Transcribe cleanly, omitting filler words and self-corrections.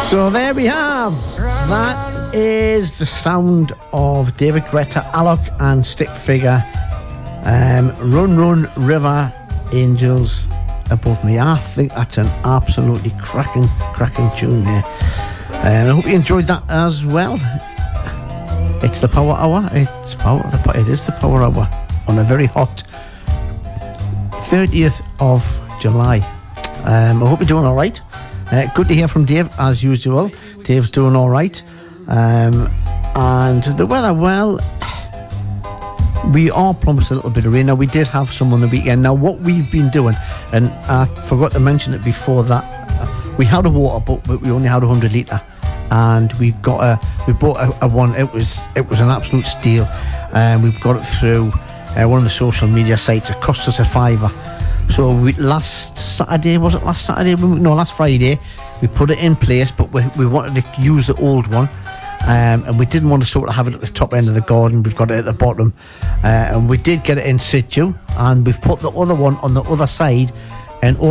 So there we have. That is the sound of David Guetta, Alok and Stick Figure. Run, Run, River, Angels Above Me. I think that's an absolutely cracking tune there. I hope you enjoyed that as well. It's the Power Hour. It is the Power Hour on a very hot 30th of July. I hope you're doing all right. Good to hear from Dave as usual. Dave's doing all right. And the weather, well, we are promised a little bit of rain. Now, we did have some on the weekend. Now, what we've been doing, and I forgot to mention it before, that we had a water boat, but we only had 100 litre, and we bought a one. It was an absolute steal. We've got it through one of the social media sites. It cost us a £5. So last Friday, we put it in place, but we wanted to use the old one. And we didn't want to sort of have it at the top end of the garden. We've got it at the bottom, and we did get it in situ, and we've put the other one on the other side, and